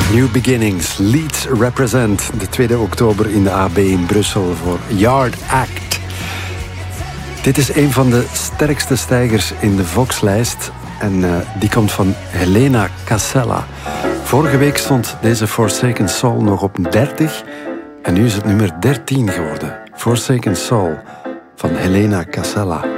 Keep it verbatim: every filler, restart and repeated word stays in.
New Beginnings, Leeds Represent. De tweede oktober in de A B in Brussel voor Yard Act. Dit is een van de sterkste stijgers in de Vox-lijst. En uh, die komt van Helena Casella. Vorige week stond deze Forsaken Soul nog op dertig. En nu is het nummer dertien geworden. Forsaken Soul van Helena Casella.